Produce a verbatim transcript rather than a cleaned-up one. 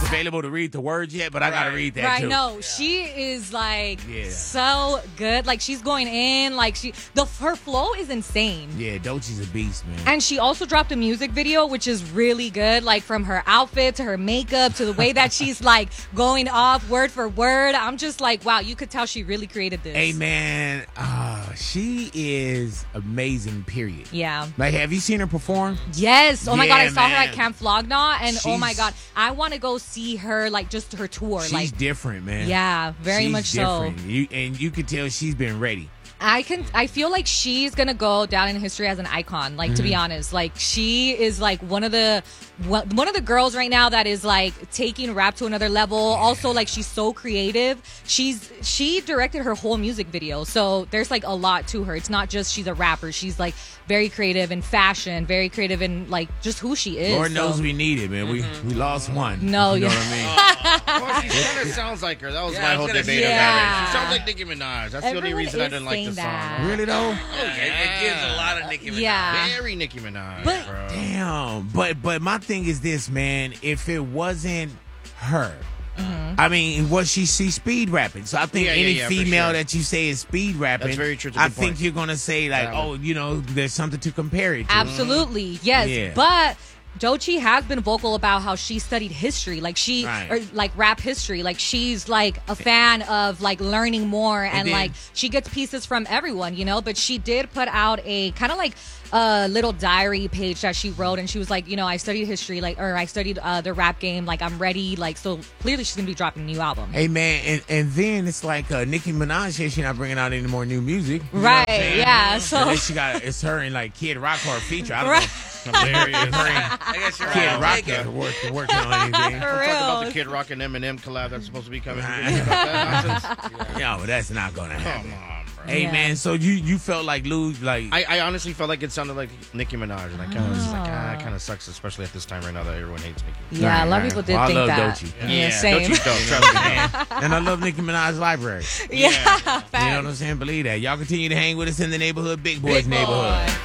available to read the words yet, but I got to read that Right, too. no, yeah. she is like yeah. so good. Like she's going in, like she, the her flow is insane. Yeah, Doechie's a beast, man. And she also dropped a music video, which is really good. Like from her outfit to her makeup to the way that she's like going off word for word. I'm just like, wow, you could tell she really created this. Hey, man, uh, she is amazing, period. Yeah. Like, have you seen her perform? Yes. Oh yeah, my God, I saw man. her at Camp Flognaw, and she's, oh my God, I want to go see her, like just her tour. She's like different, man. Yeah, very she's much different. so. You, and you can tell she's been ready. I can. I feel like she's gonna go down in history as an icon. Like mm-hmm. to be honest, like she is like one of the one of the girls right now that is like taking rap to another level. Yeah. Also, like she's so creative. She's she directed her whole music video, so there's like a lot to her. It's not just she's a rapper. She's like very creative in fashion, very creative in like just who she is. Lord so. knows we need it, man. Mm-hmm. We we lost one. No, you know yeah. what I mean. Well, she kind of sounds like her. That was yeah, my whole debate yeah. about it. She sounds like Nicki Minaj. That's Everyone the only reason I didn't like the that. song. Really though? Oh, yeah. It gives a lot of Nicki Minaj. Yeah. Very Nicki Minaj, but, bro. Damn. But but my thing is this, man. If it wasn't her, mm-hmm. I mean, was she she speed rapping? So I think yeah, any yeah, yeah, female sure. that you say is speed rapping, that's very true. I point. think you're gonna say like, oh, you know, there's something to compare it to. Absolutely, yes. Yeah. But Doechii has been vocal about how she studied history, like she right. or like rap history, like she's like a fan of like learning more, and, and then, like she gets pieces from everyone, you know. But she did put out a kind of like a little diary page that she wrote, and she was like, you know, I studied history, like, or I studied uh, the rap game, like I'm ready, like so clearly she's gonna be dropping a new album. Hey man, and, and then it's like uh, Nicki Minaj here, she's not bringing out any more new music, right? Yeah, so and then she got it's her and like Kid Rock for a feature. I don't right. know. Hilarious. I guess you're Kid right. Rock is work, working on anything. For We'll real. talk about the Kid Rock and Eminem collab that's supposed to be coming. Yeah, but that's not gonna happen. Come on, bro. Hey yeah. man, so you you felt like Lou like I, I honestly felt like it sounded like Nicki Minaj, and I kind of was like, ah, it kind of sucks, especially at this time right now that everyone hates Nicki. Yeah, Right, a lot of right. people did Well, I think love that. Doechii. Yeah, Yeah, same. Doechii's dope, trust me, man. and I love Nicki Minaj's library. Yeah, You know what I'm saying? Believe that. Y'all continue to hang with us in the neighborhood, Big Boys Big neighborhood. Boy.